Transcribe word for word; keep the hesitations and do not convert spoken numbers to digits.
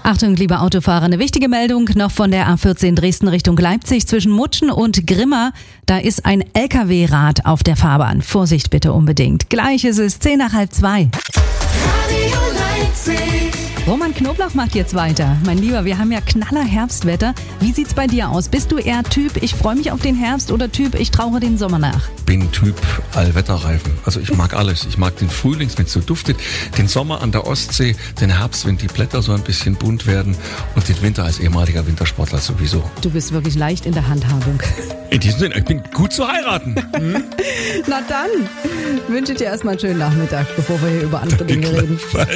Achtung, liebe Autofahrer, eine wichtige Meldung noch von der A vierzehn Dresden Richtung Leipzig zwischen Mutschen und Grimma. Da ist ein L K W-Rad auf der Fahrbahn. Vorsicht bitte unbedingt. Gleich ist es zehn nach halb zwei. Roman Knoblauch macht jetzt weiter. Mein Lieber, wir haben ja knaller Herbstwetter. Wie sieht's bei dir aus? Bist du eher Typ, ich freue mich auf den Herbst oder Typ, ich trauere den Sommer nach? Bin Typ Allwetterreifen. Also ich mag alles. Ich mag den Frühling, wenn es so duftet, den Sommer an der Ostsee, den Herbst, wenn die Blätter so ein bisschen bunt werden und den Winter als ehemaliger Wintersportler sowieso. Du bist wirklich leicht in der Handhabung. In diesem Sinne, ich bin gut zu heiraten. Hm? Na dann, wünsche ich dir erstmal einen schönen Nachmittag, bevor wir hier über andere Dinge reden.